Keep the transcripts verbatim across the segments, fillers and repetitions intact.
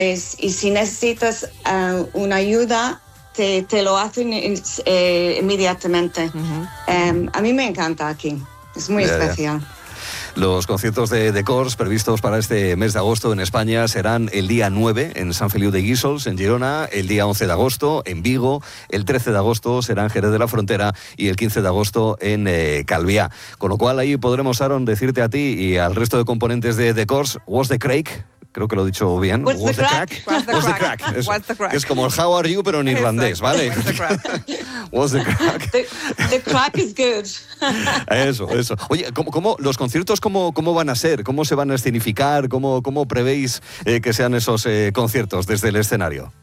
y si necesitas uh, una ayuda, te, te lo hacen eh, inmediatamente. Uh-huh. Um, a mí me encanta aquí, es muy yeah, especial. Yeah. Los conciertos de The Corrs previstos para este mes de agosto en España serán el día nueve en Sant Feliu de Guíxols, en Girona, el día once de agosto en Vigo, el trece de agosto será en Jerez de la Frontera y el quince de agosto en eh, Calviá. Con lo cual ahí podremos, Aaron, decirte a ti y al resto de componentes de The Corrs, what's the crack? Creo que lo he dicho bien. What's, What's the crack? crack? What's the crack? crack? Eso, What's the crack? Es como el how are you, pero en irlandés, ¿vale? What's the crack? What's the crack? The, the crack is good. Eso, eso. Oye, ¿cómo, cómo, los conciertos cómo, cómo van a ser? ¿Cómo se van a escenificar? ¿Cómo, cómo prevéis eh, que sean esos eh, conciertos desde el escenario?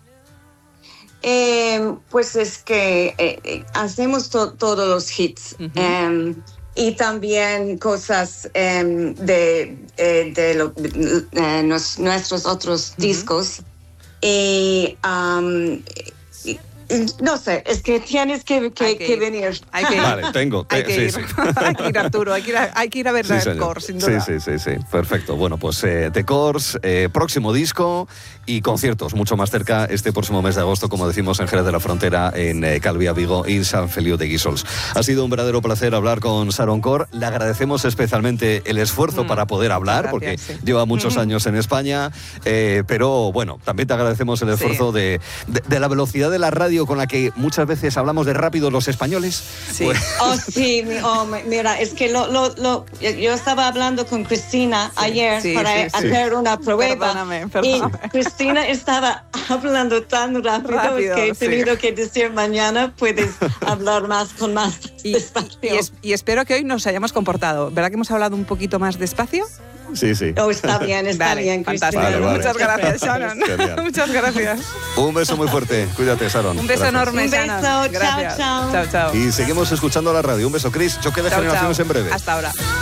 Eh, pues es que eh, hacemos to- todos los hits. Uh-huh. Um, Y también cosas um, de, eh, de, lo, de eh, nos, nuestros otros uh-huh. discos. Y, um, y, y no sé, es que tienes que, que, que, que venir. Hay que ir. Vale, tengo. Te, hay, que sí, ir. Sí. hay que ir, Arturo. Hay que ir a, hay que ir a ver The Corrs, sin duda. Sí, sí, sí, sí. Perfecto. Bueno, pues eh, The Corrs, eh, próximo disco y conciertos mucho más cerca este próximo mes de agosto, como decimos, en Jerez de la Frontera, en eh, Calviá, Vigo y Sant Feliu de Guíxols. Ha sido un verdadero placer hablar con Sharon Corr. Le agradecemos especialmente el esfuerzo mm, para poder hablar, gracias, porque sí. lleva muchos mm. años en España, eh, pero bueno, también te agradecemos el esfuerzo sí. de, de, de la velocidad de la radio con la que muchas veces hablamos de rápido los españoles. Sí. Pues... Oh, sí, oh, mira, es que lo, lo, lo, yo estaba hablando con Cristina sí, ayer sí, para sí, hacer sí. una prueba. Perdóname, perdóname. Y Cristina estaba hablando tan rápido, rápido que he tenido sí. que decir mañana puedes hablar más con más y, despacio. Y, y, es, y espero que hoy nos hayamos comportado. ¿Verdad que hemos hablado un poquito más despacio? Sí, sí. Oh, está bien, está vale, bien, Cristina. Vale, vale. Muchas gracias, Sharon. Muchas gracias. Un beso muy fuerte. Cuídate, Sharon. Un beso gracias. enorme, Un beso. Sharon. Chao, chao. Chao, chao. Y seguimos escuchando la radio. Un beso, Chris. Choque de chao, generaciones chao. en breve. Hasta ahora.